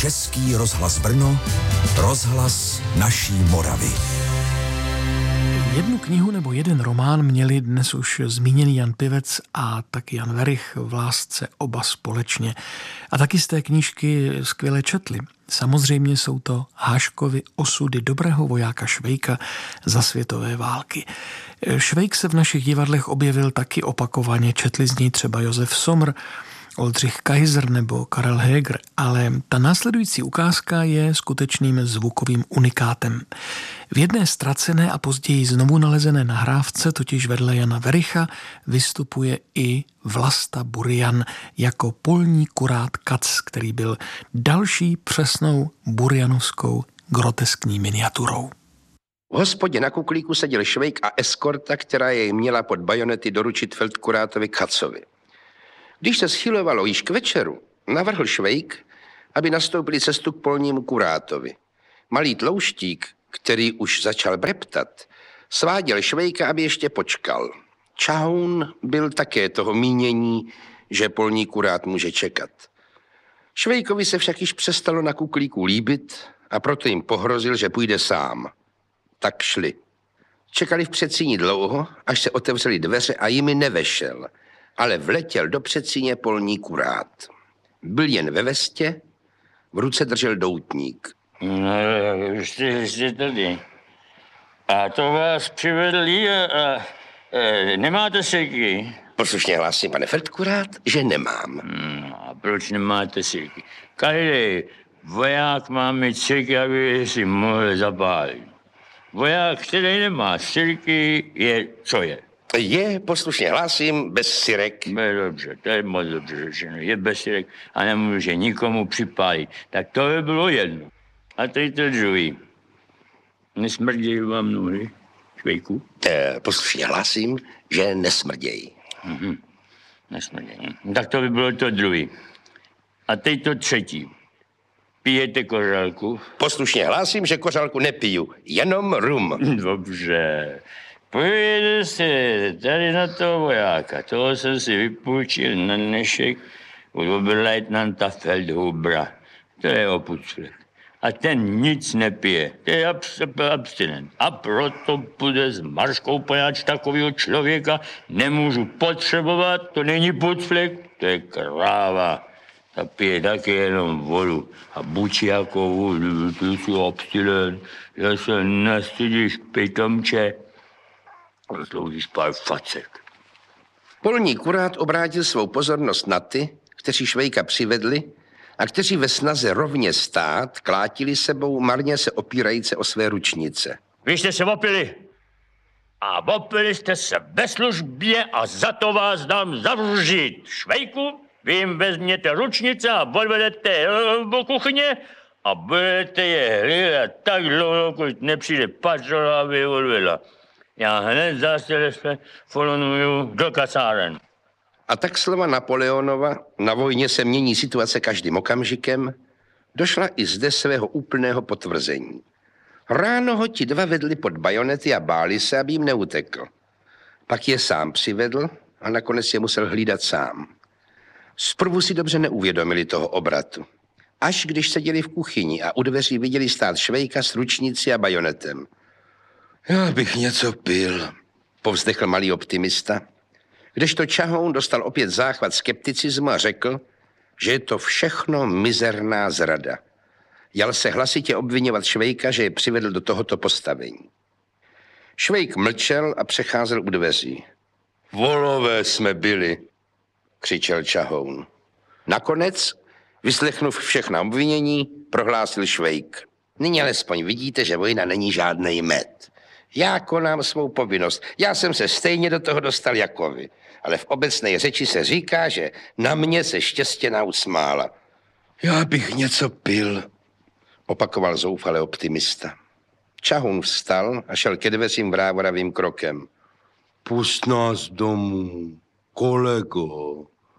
Český rozhlas Brno, rozhlas naší Moravy. Jednu knihu nebo jeden román měli dnes už zmíněný Jan Pivec a taky Jan Werich v lásce oba společně. A taky z té knížky skvěle četli. Samozřejmě jsou to Haškovy osudy dobrého vojáka Švejka za světové války. Švejk se v našich divadlech objevil taky opakovaně, četli z něj třeba Josef Sommer, Oldřich Kaiser nebo Karel Heger, ale ta následující ukázka je skutečným zvukovým unikátem. V jedné ztracené a později znovu nalezené nahrávce, totiž vedle Jana Wericha, vystupuje i Vlasta Burian jako polní kurát Kac, který byl další přesnou burianovskou groteskní miniaturou. V hospodě na Kuklíku seděl Švejk a eskorta, která jej měla pod bajonety doručit feldkurátovi Kacovi. Když se schylovalo již k večeru, navrhl Švejk, aby nastoupili cestu k polnímu kurátovi. Malý tlouštík, který už začal breptat, sváděl Švejka, aby ještě počkal. Čahoun byl také toho mínění, že polní kurát může čekat. Švejkovi se však již přestalo na Kuklíku líbit a proto jim pohrozil, že půjde sám. Tak šli. Čekali v předsíni dlouho, až se otevřely dveře a jimi nevešel, ale vletěl do předsíně polní kurát. Byl jen ve vestě, v ruce držel doutník. No, jste tady. A to vás přivedli a nemáte sirky? Poslušně hlásím, pane feldkurát, že nemám. No, a proč nemáte sirky? Každý voják má mít sirky, aby si mohl zapálit. Voják, který nemá sirky, je co je? Je, poslušně hlásím, bez sirek. Dobře, to je moc dobře řečeno. Je bez sirek a nemůže nikomu připálit. Tak to by bylo jedno. A teď to druhý. Nesmrdějí vám nohy, Švejku? Poslušně hlásím, že nesmrdějí. Nesmrdějí. Tak to by bylo to druhý. A teď to třetí. Pijete kořálku? Poslušně hlásím, že kořálku nepiju, jenom rum. Dobře. Pojďte se tady na toho vojáka. Toho jsem si vypůjčil na dnešek od oberleitnanta Feldhubera. To je opuclek. A ten nic nepije. To je abstinent. A proto bude s Marškou pojáč takového člověka nemůžu potřebovat. To není puclek, to je kráva. Ta pije taky jenom vodu. A bučiakovou, ty jsi abstinent. Já se nestydíš, pitomče. Sloužíš pár facek. Polní kurát obrátil svou pozornost na ty, kteří Švejka přivedli a kteří ve snaze rovně stát klátili sebou, marně se opírajíce o své ručnice. Vy jste se opili. A opili jste se ve službě a za to vás dám zavřít. Švejku, vy jim vezměte ručnice a odvedete do kuchyně a budete je hlídat tak dlouho, dokud nepřijde patrola, aby je odvedla. Já hned zase folonuju do kasáren. A tak slova Napoleonova, na vojně se mění situace každým okamžikem, došla i zde svého úplného potvrzení. Ráno ho ti dva vedli pod bajonety a báli se, aby jim neutekl. Pak je sám přivedl a nakonec je musel hlídat sám. Zprvu si dobře neuvědomili toho obratu. Až když seděli v kuchyni a u dveří viděli stát Švejka s ručnicí a bajonetem. Já bych něco pil, povzdechl malý optimista, kdežto Čahoun dostal opět záchvat skepticismu a řekl, že je to všechno mizerná zrada. Jal se hlasitě obvinovat Švejka, že je přivedl do tohoto postavení. Švejk mlčel a přecházel u dveří. Volové jsme byli, křičel Čahoun. Nakonec, vyslechnув všechna obvinění, prohlásil Švejk. Nyní alespoň vidíte, že vojna není žádnej med. Já konám svou povinnost. Já jsem se stejně do toho dostal jako vy. Ale v obecné řeči se říká, že na mě se štěstěna usmála. Já bych něco pil, opakoval zoufale optimista. Čahoun vstal a šel ke dveřím vrávoravým krokem. Pust nás domů, kolego,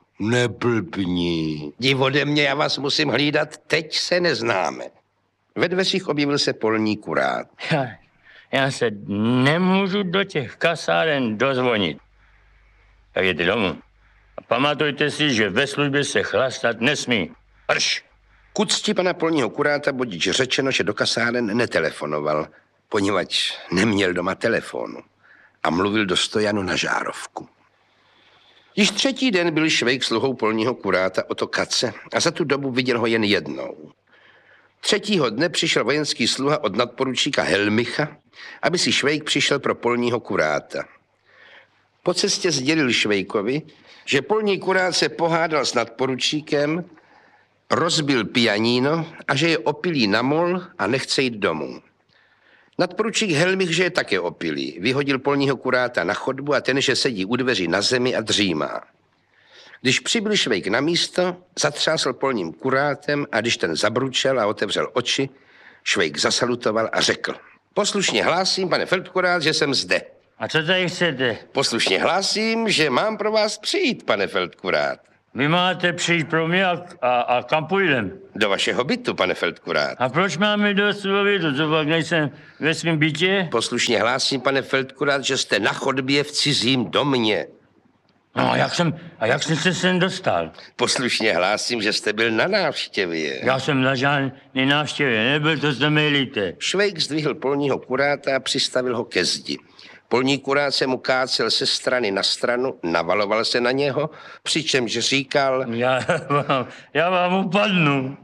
neblbni. Jdi ode mě, já vás musím hlídat, teď se neznáme. Ve dveřích objevil se polní kurát. Já se nemůžu do těch kasáren dozvonit. Tak jděte domů. A pamatujte si, že ve službě se chlastat nesmí. Prš! K úcti pana polního kuráta budiž řečeno, že do kasáren netelefonoval, poněvadž neměl doma telefonu a mluvil do stojanu na žárovku. Již třetí den byl Švejk sluhou polního kuráta Otto Katze a za tu dobu viděl ho jen jednou. Třetího dne přišel vojenský sluha od nadporučíka Helmicha, aby si Švejk přišel pro polního kuráta. Po cestě sdělil Švejkovi, že polní kurát se pohádal s nadporučíkem, rozbil pianíno a že je opilý na mol a nechce jít domů. Nadporučík Helmich, že je také opilý, vyhodil polního kuráta na chodbu a ten, že sedí u dveří na zemi a dřímá. Když přibyl Švejk na místo, zatřásl polním kurátem a když ten zabručel a otevřel oči, Švejk zasalutoval a řekl: Poslušně hlásím, pane feldkurát, že jsem zde. A co tady chcete? Poslušně hlásím, že mám pro vás přijít, pane feldkurát. Vy máte přijít pro mě a kam půjdem? Do vašeho bytu, pane feldkurát. A proč máme do svého bytu? Co pak nejsem ve svém bytě? Poslušně hlásím, pane feldkurát, že jste na chodbě v cizím domě. No a jak jsem se sem dostal? Poslušně hlásím, že jste byl na návštěvě. Já jsem na žádné návštěvě nebyl, to se mýlíte. Švejk zdvihl polního kuráta a přistavil ho ke zdi. Polní kurát se mu kácel se strany na stranu, navaloval se na něho, přičemž říkal: Já vám upadnu.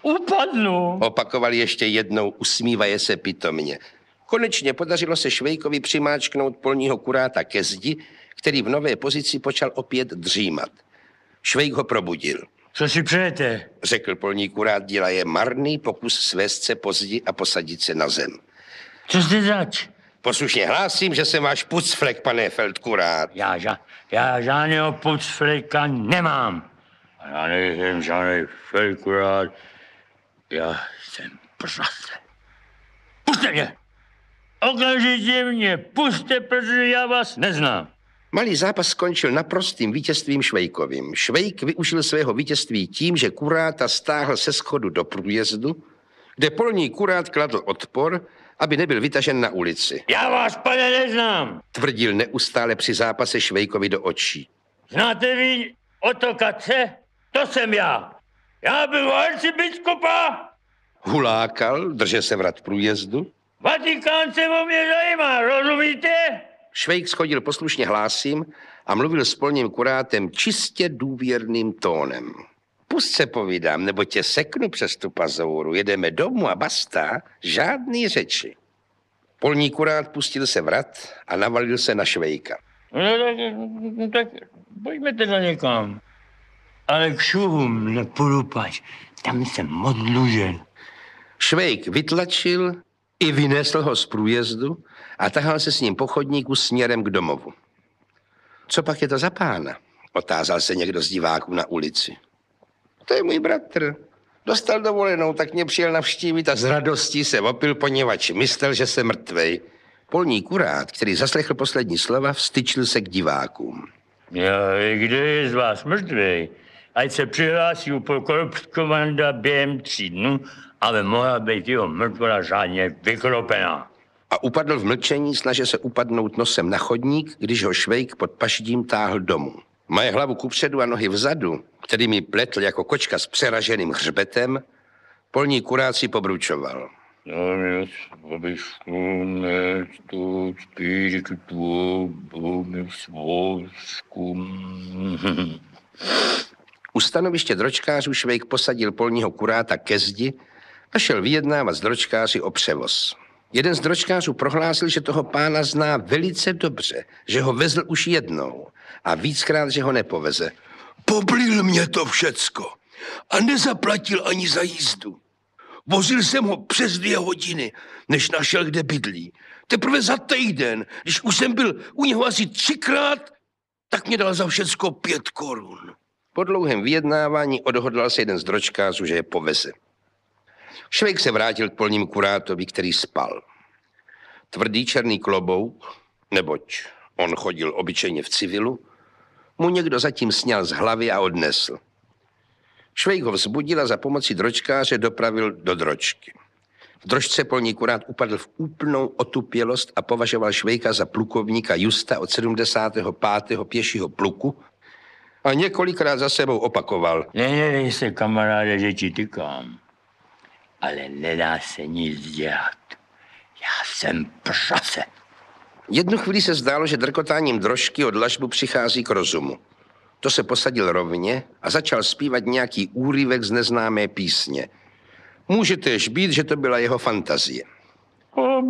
Opakoval ještě jednou, usmívaje se pitomně. Konečně podařilo se Švejkovi přimáčknout polního kuráta ke zdi, který v nové pozici počal opět dřímat. Švejk ho probudil. Co si přejete? Řekl polní kurát, dělaje marný pokus svést se po zdi a posadit se na zem. Co jste zač? Poslušně hlásím, že jsem váš pucflek, pane feldkurát. Já žádného pucfleka nemám. A já nejsem žádný feldkurát. Já jsem prostě. Puste mě! Okamžitě mě puste, protože já vás neznám. Malý zápas skončil naprostým vítězstvím Švejkovým. Švejk využil svého vítězství tím, že kuráta stáhl se schodu do průjezdu, kde polní kurát kladl odpor, aby nebyl vytažen na ulici. Já vás, pane, neznám, tvrdil neustále při zápase Švejkovi do očí. Znáte vy Otto Katze? To jsem já. Já byl arcibiskupa. Hulákal, drže se vrat průjezdu. Vatikán se o mě zajímá, rozumíte? Švejk schodil poslušně hlásím a mluvil s polním kurátem čistě důvěrným tónem. Pust se povídám, nebo tě seknu přes tu pazouru. Jedeme domů a basta, žádný řeči. Polní kurát pustil se vrat a navalil se na Švejka. No tak pojďme teda někam. Ale k šuhům nepůjdu pač, tam jsem moc dlužen. Švejk vytlačil i vynesl ho z průjezdu a tahal se s ním po chodníku směrem k domovu. Co pak je to za pána? Otázal se někdo z diváků na ulici. To je můj bratr. Dostal dovolenou, tak mě přijel navštívit a z radostí se opil, poněvadž myslel, že jsem mrtvej. Polní kurát, který zaslechl poslední slova, vstyčil se k divákům. Kdo je z vás mrtvej? Ať se přihlásí u korpskomanda během 3 dnů, ale mohla být jeho mrtvola řádně vykropená. A upadl v mlčení, snažil se upadnout nosem na chodník, když ho Švejk pod paždím táhl domů. Moje hlavu kupředu a nohy vzadu, který mi pletl jako kočka s přeraženým hřbetem, polní kurát si pobručoval. U stanoviště dročkářů Švejk posadil polního kuráta ke zdi a šel vyjednávat s dročkáři o převoz. Jeden z dročkářů prohlásil, že toho pána zná velice dobře, že ho vezl už jednou a víckrát, že ho nepoveze. Poblil mě to všecko a nezaplatil ani za jízdu. Vozil jsem ho přes 2 hodiny, než našel, kde bydlí. Teprve za týden, když už jsem byl u něho asi 3krát, tak mě dal za všecko 5 korun. Po dlouhém vyjednávání odhodlal se jeden z dročkářů, že je poveze. Švejk se vrátil k polnímu kurátovi, který spal. Tvrdý černý klobouk, neboť on chodil obyčejně v civilu, mu někdo zatím sňal z hlavy a odnesl. Švejk ho vzbudil a za pomocí dročkáře dopravil do dročky. V dročce polní kurát upadl v úplnou otupělost a považoval Švejka za plukovníka Justa od 75. pěšího pluku a několikrát za sebou opakoval. Ne, se kamaráde, že ti tykám. ale nedá se nic dělat. Já jsem prase. Jednu chvíli se zdálo, že drkotáním drožky od dlažbu přichází k rozumu. To se posadil rovně a začal zpívat nějaký úryvek z neznámé písně. Může též být, že to byla jeho fantazie.